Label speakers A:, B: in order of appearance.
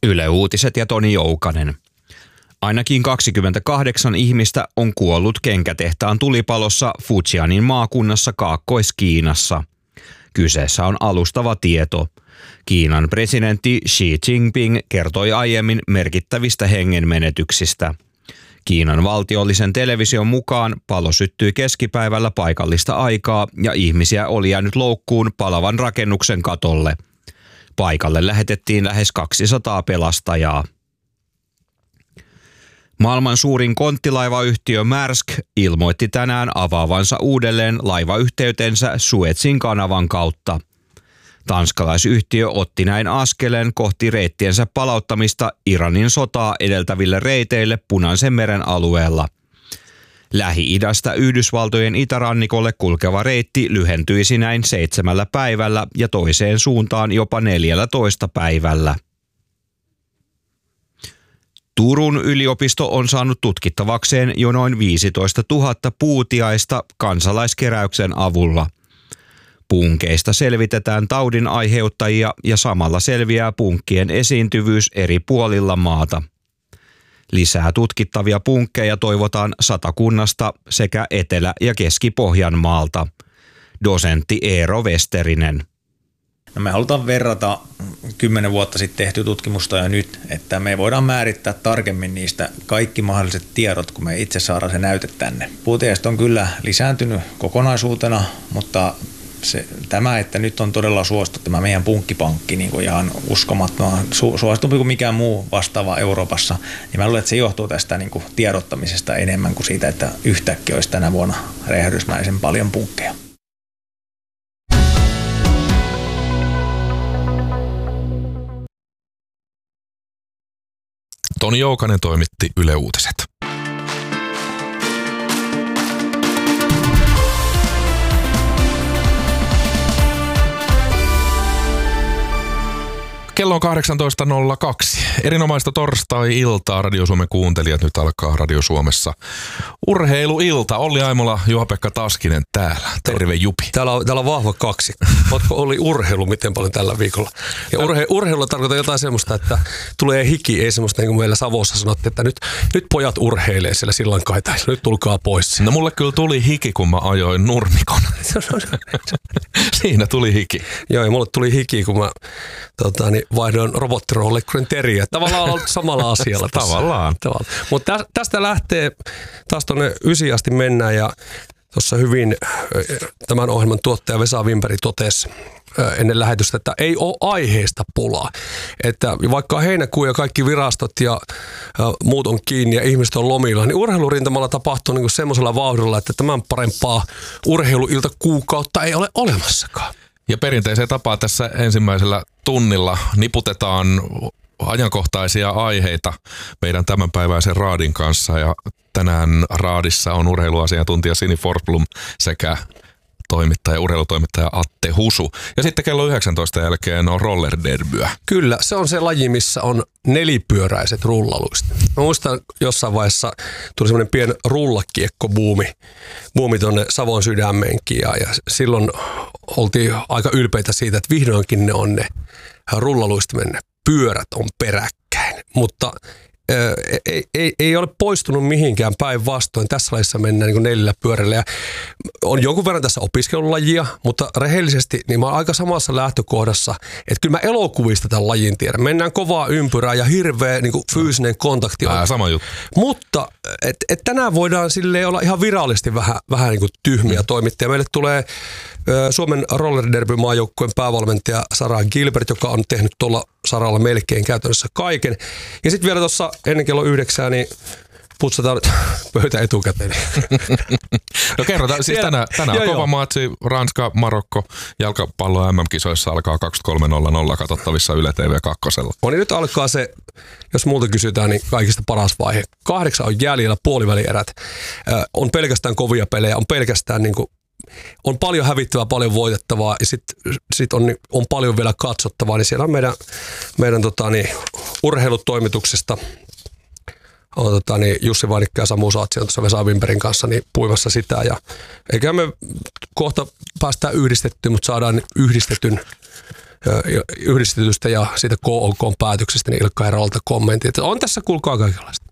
A: Yle Uutiset ja Toni Joukanen. Ainakin 28 ihmistä on kuollut kenkätehtaan tulipalossa Fujianin maakunnassa Kaakkois-Kiinassa. Kyseessä on alustava tieto. Kiinan presidentti Xi Jinping kertoi aiemmin merkittävistä hengenmenetyksistä. Kiinan valtiollisen television mukaan palo syttyi keskipäivällä paikallista aikaa ja ihmisiä oli jäänyt loukkuun palavan rakennuksen katolle. Paikalle lähetettiin lähes 200 pelastajaa. Maailman suurin konttilaivayhtiö Maersk ilmoitti tänään avaavansa uudelleen laivayhteytensä Suezin kanavan kautta. Tanskalaisyhtiö otti näin askeleen kohti reittiensä palauttamista Iranin sotaa edeltäville reiteille Punaisen meren alueella. Lähi-idästä Yhdysvaltojen itärannikolle kulkeva reitti lyhentyisi näin 7 päivällä ja toiseen suuntaan jopa 14 päivällä. Turun yliopisto on saanut tutkittavakseen jo noin 15 000 puutiaista kansalaiskeräyksen avulla. Punkeista selvitetään taudin aiheuttajia ja samalla selviää punkkien esiintyvyys eri puolilla maata. Lisää tutkittavia punkkeja toivotaan Satakunnasta sekä Etelä- ja Keski-Pohjanmaalta. Dosentti Eero Westerinen.
B: No me halutaan verrata 10 vuotta sitten tehty tutkimusta ja nyt, että me voidaan määrittää tarkemmin niistä kaikki mahdolliset tiedot, kun me itse saadaan se näyte tänne. Puutiaiset on kyllä lisääntynyt kokonaisuutena, mutta tämä, että nyt on todella suosittu tämä meidän punkkipankki niin kuin ihan uskomattoman suositumpi kuin mikään muu vastaava Euroopassa, niin mä luulen, että se johtuu tästä niin kuin tiedottamisesta enemmän kuin siitä, että yhtäkkiä olisi tänä vuonna räjähdysmäisen paljon punkkeja.
C: Toni Joukanen toimitti Yle Uutiset. Kello on 18.02. Erinomaista torstai-iltaa Radio Suomen kuuntelijat. Nyt alkaa Radio Suomessa urheiluilta. Olli Aimola, Juha-Pekka Taskinen täällä. Terve Jupi.
D: Täällä on vahva kaksi. Ootko Olli urheilu miten paljon tällä viikolla? Ja urheilulla tarkoittaa jotain semmoista, että tulee hiki. Ei semmoista niin kuin meillä Savossa sanottiin, että nyt pojat urheilee siellä sillankaitaissa. Nyt tulkaa pois.
C: No mulle kyllä tuli hiki, kun mä ajoin nurmikon. Siinä tuli hiki.
D: Joo, ja mulle tuli hiki, kun mä vaihdoin robottiroolekkurin teriä. Tavallaan on samalla asialla tässä.
C: Tavallaan.
D: Mutta tästä lähtee taas tuonne 9 asti mennään ja tuossa hyvin tämän ohjelman tuottaja Vesa Wimperi totesi ennen lähetystä, että ei ole aiheesta pulaa. Että vaikka heinäkuu ja kaikki virastot ja muut on kiinni ja ihmiset on lomilla, niin urheilurintamalla tapahtuu niin semmoisella vauhdilla, että tämän parempaa urheiluilta kuukautta ei ole olemassakaan.
C: Ja perinteiseen tapaan tässä ensimmäisellä tunnilla niputetaan ajankohtaisia aiheita meidän tämänpäiväisen raadin kanssa. Ja tänään raadissa on urheiluasiantuntija Sini Forsblom sekä urheilutoimittaja Atte Husu. Ja sitten kello 19 jälkeen on rollerderbyä.
D: Kyllä, se on se laji, missä on nelipyöräiset rullaluista. Mä muistan jossain vaiheessa tuli semmoinen pieni rullakiekko-buumi tuonne Savon sydämeenkin ja silloin oltiin aika ylpeitä siitä, että vihdoinkin ne on ne rullaluistimen pyörät on peräkkäin, mutta ei ole poistunut mihinkään päinvastoin. Tässä lajissa mennään niin kuin 4 pyörällä ja on jonkun verran tässä opiskelulajia, mutta rehellisesti niin mä oon aika samassa lähtökohdassa, että kyllä mä elokuvista tämän lajin tiedän. Mennään kovaa ympyrää ja hirveä niin kuin fyysinen kontakti on.
C: Sama juttu.
D: Mutta tänään voidaan silleen olla ihan virallisesti vähän niin kuin tyhmiä toimittajia. Meille tulee Suomen rollerderby-maajoukkueen päävalmentaja Sara Gilbert, joka on tehnyt tuolla saralla melkein käytännössä kaiken. Ja sitten vielä tuossa ennen kello 9, niin putsataan nyt pöytä etukäteen.
C: No kerrotaan, siis tänään on kova matsi, Ranska-Marokko, jalkapallo MM-kisoissa alkaa 23.00 katsottavissa Yle TV 2.
D: No niin nyt alkaa se, jos multa kysytään, niin kaikista paras vaihe. 8 on jäljellä puolivälierät. On pelkästään kovia pelejä, on pelkästään niin kuin on paljon hävittävää, paljon voitettavaa ja sit on paljon vielä katsottavaa, niin siellä on meidän urheilutoimituksesta on Jussi Vainikka ja Samu Saatsi on tuossa Vesa Wimperin kanssa niin puimassa sitä ja eikä me kohta päästään yhdistettyä, mutta saadaan yhdistetyn yhdistetystä ja siitä KOK päätöksestä, niin Ilkka Herralta kommentti, että on tässä kuulkaa kaikenlaista.